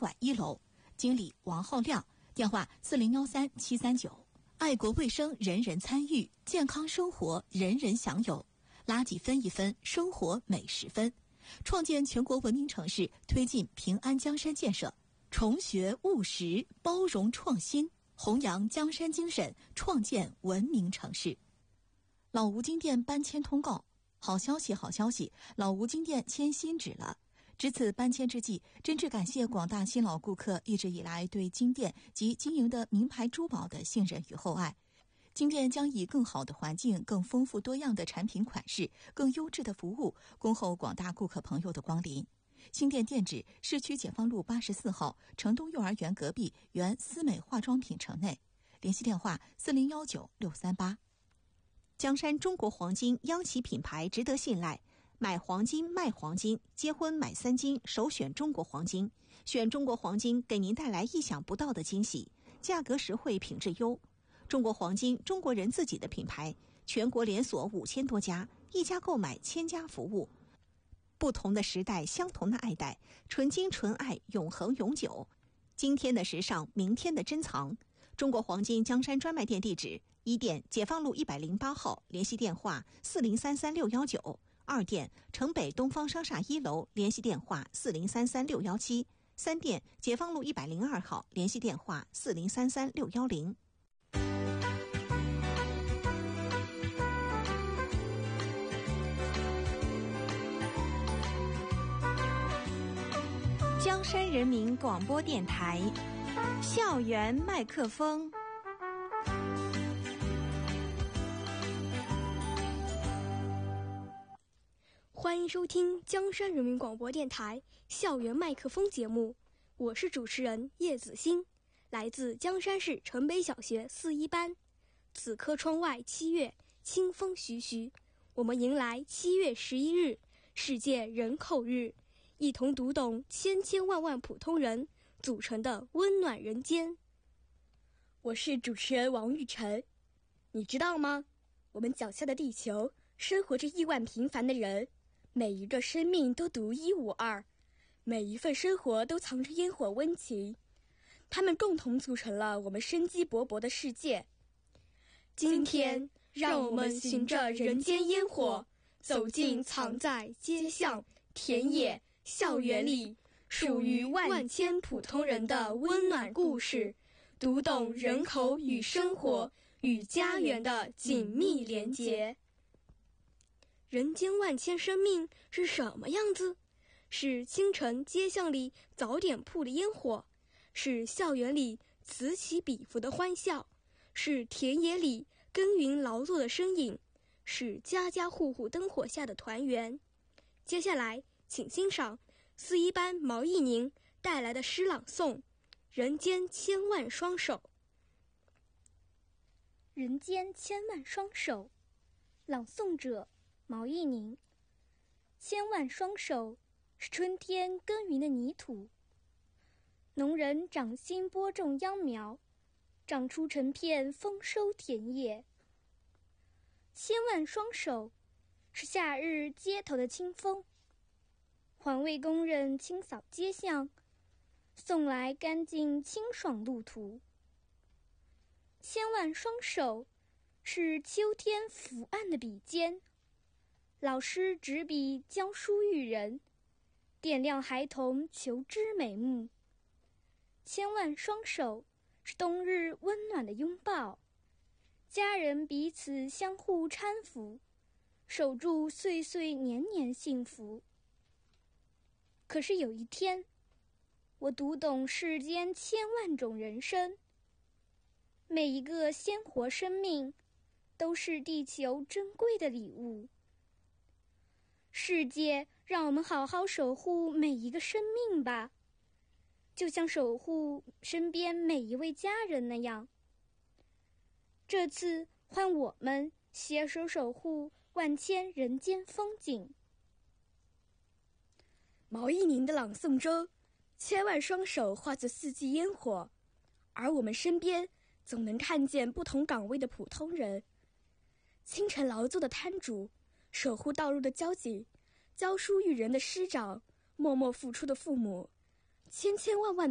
馆1楼，经理王浩亮，电话4013-739。爱国卫生人人参与，健康生活人人享有。垃圾分一分，生活每10分。创建全国文明城市，推进平安江山建设，重学务实，包容创新，弘扬江山精神，创建文明城市。老吴金店搬迁通告，好消息，好消息！老吴金店迁新址了。值此搬迁之际，真挚感谢广大新老顾客一直以来对金店及经营的名牌珠宝的信任与厚爱。金店将以更好的环境、更丰富多样的产品款式、更优质的服务，恭候广大顾客朋友的光临。新店店址：市区解放路84号城东幼儿园隔壁原思美化妆品城内。联系电话4019-638。 江山中国黄金央企品牌，值得信赖。买黄金卖黄金，结婚买3金，首选中国黄金。选中国黄金，给您带来意想不到的惊喜，价格实惠，品质优。中国黄金，中国人自己的品牌，全国连锁5000多家，一家购买1000家服务。不同的时代，相同的爱戴，纯金纯爱，永恒永久。今天的时尚，明天的珍藏。中国黄金江山专卖店地址：1店解放路108号，联系电话4033-619。2店城北东方商厦1楼，联系电话4033-617。3店解放路102号，联系电话4033-610。江山人民广播电台，校园麦克风。 欢迎收听江山人民广播电台校园麦克风节目，我是主持人叶子欣，来自江山市城北小学4一班。此刻窗外7月，清风徐徐，我们迎来7月11日世界人口日，一同读懂千千万万普通人组成的温暖人间。我是主持人王玉晨。你知道吗？我们脚下的地球生活着亿万平凡的人，每一个生命都独一无二，每一份生活都藏着烟火温情，他们共同组成了我们生机勃勃的世界。今天，让我们循着人间烟火，走进藏在街巷、田野、校园里，属于万千普通人的温暖故事，读懂人口与生活与家园的紧密连结。人间万千生命是什么样子？是清晨街巷里早点铺的烟火，是校园里此起彼伏的欢笑，是田野里耕耘劳作的身影，是家家户户灯火下的团圆。接下来请欣赏4一班毛忆宁带来的诗朗诵《人间千万双手》。 人间千万双手，朗诵者毛忆宁。千万双手是春天耕耘的泥土，农人掌心播种秧苗，长出成片丰收田野。千万双手是夏日街头的清风，环卫工人清扫街巷，送来干净清爽路途。千万双手是秋天伏案的笔尖，老师执笔教书育人，点亮孩童求知美目。千万双手是冬日温暖的拥抱，家人彼此相互搀扶，守住岁岁年年幸福。可是有一天，我读懂世间千万种人生，每一个鲜活生命都是地球珍贵的礼物。世界让我们好好守护每一个生命吧，就像守护身边每一位家人那样。这次换我们携手守护万千人间风景。 毛忆宁的朗诵中，千万双手化作4季烟火，而我们身边总能看见不同岗位的普通人，清晨劳作的摊主，守护道路的交警，教书育人的师长，默默付出的父母，千千万万